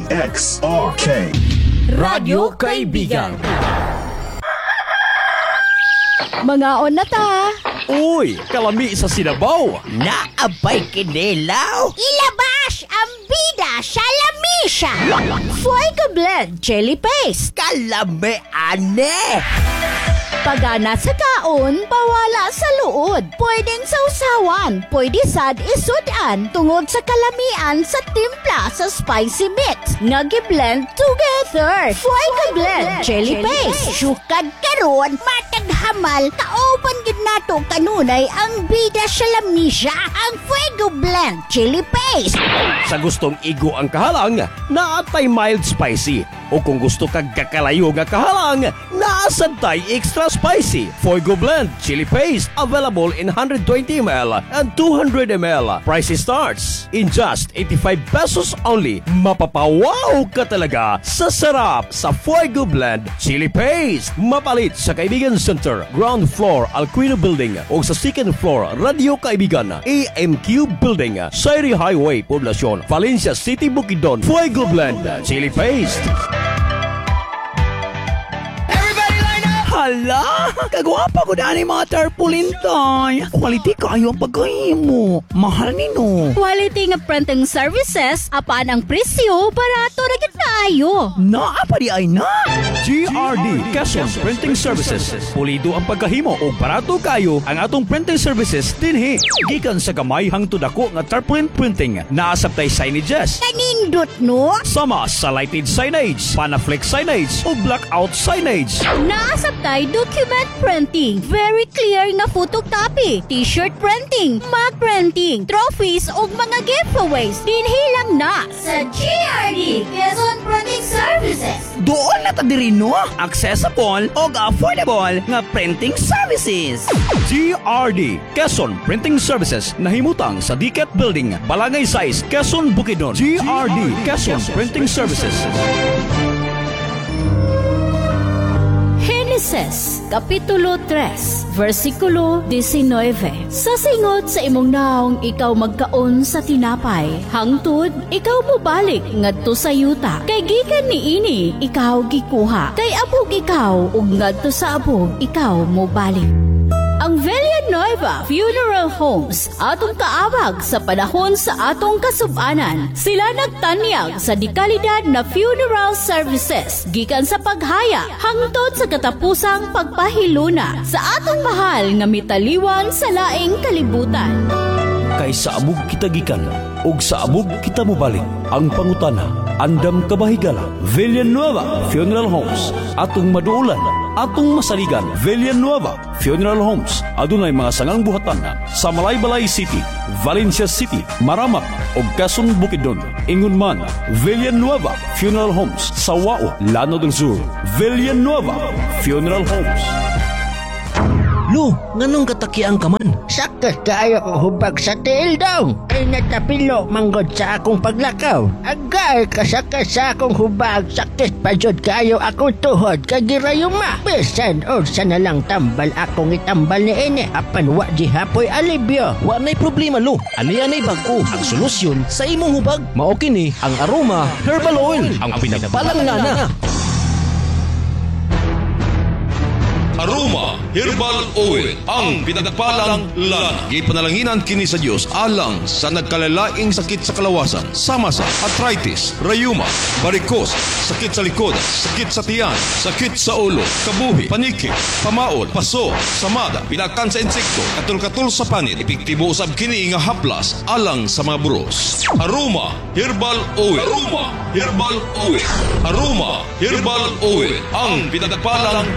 DXRK Radyo Kaibigan. Mga on na ta. Uy, kalami sa Sinabaw. Naabay kinilaw. Ilabas ang bida sa lamisa. Fuego Blend Chili Paste. Kalami ane. Pagana sa kaon, pawala sa luod. Pwedeng sausawan, pwede sad isudan tungod sa kalamian sa timpla sa spicy mix. Nagi-blend together. Fuego Blend Chili Paste. Sukad karon, matag hamal, kaoban gid nato kanunay ang bida sa lamisa, ang Fuego Blend Chili Paste. Sa gustong igo ang kahalang, naatay mild spicy. O kung gusto kag kakalayo nga kahalang, naasantay extra spicy. Fuego Blend Chili Paste available in 120ml and 200ml. Price starts in just 85 pesos only. Mapapawaw ka talaga sa sarap sa Fuego Blend Chili Paste. Mapalit sa Kaibigan Center, ground floor Alquino Building o sa second floor Radio Kaibigan, AMQ Building, Sairi Highway, Poblacion, Valencia City, Bukidnon. Fuego Blend Chili Paste. Hala, kagwapa ko na ni mga tarpaulin toy. Quality kayo ang pagkahimo. Mahal nino. Quality nga printing services, apaan ang presyo, barato ra gyud kaayo. Naapa di ay na. GRD Quezon Printing Services. Pulido ang pagkahimo o barato kayo ang atong printing services dinhi. Gikan sa gamay hangtod dako nga tarpaulin printing. Naasabtay signages. Kanindot no? Sama sa lighted signage, Panaflex signage o blackout signage. Naasabtay document printing, very clear nga photocopy, t-shirt printing, mug printing, trophies ug mga giveaways. Dinhi lang na sa GRD Quezon Printing Services. Doon na ta diri no. Accessible o affordable nga printing services. GRD Quezon Printing Services nahimutang sa Diket Building, Balangay Size, Quezon, Bukidnon. GRD Quezon Printing Services. Genesis, Kapitulo 3, versikulo 19. Sa singot sa imong naong ikaw magkaon sa tinapay, hangtod ikaw mobalik ngadto sa yuta. Kay gikan niini ikaw gikuha, kay abog ikaw ug ngadto sa abog ikaw mobalik. Ang Villanueva Funeral Homes atong kaabag sa panahon sa atong kasub-anan. Sila nagtanyag sa dekalidad na funeral services gikan sa paghaya hangtod sa katapusang pagpahiluna sa atong mahal nga mitaliwan sa laing kalibutan. Kay sa abog kita gikan ug sa abog kita mobalik. Ang pangutana, andam kabahigala. Villanueva Funeral Homes, atong maduulan, atong masaligan. Villanueva Funeral Homes, adunay mga sangang buhatan sa Malaybalay City, Valencia City, Maramak ug Quezon, Bukidnon. Ingon man, Villanueva Funeral Homes sa Wao, Lanao del Sur. Villanueva Funeral Homes. Lu, nganong katakiang ka man? Sakit kaayo ko hubag sa tiil daw. Ay natapilo manggod sa akong paglakaw. Agay kasakit sa akong hubag. Sakit pa jud kaayo akong tuhod kagirayuma. Bisan unsa na lang tambal akong itambal ni ine. Apan wa jihapoy alibyo. Wa nay problema Lu. Ani-anay bag-o ang solusyon sa imong hubag. Mao kini ang Aroma Herbal Oil, ang pinagbalang ngana. Aroma Herbal Oil, ang pinagpalang lana. Ipanalanginan kini sa Dios alang sa nagkalalaing sakit sa kalawasan, sama sa arthritis, rayuma, varicose, sakit sa likod, sakit sa tiyan, sakit sa ulo, kabuhi, paniki, pamaol, paso, samada, pinakan sa insekto, katul-katul sa panit, epektibo usab kini nga haplas alang sa mga buros. Aroma Herbal Oil. Aroma Herbal Oil. Aroma Herbal Oil, ang pinagpalang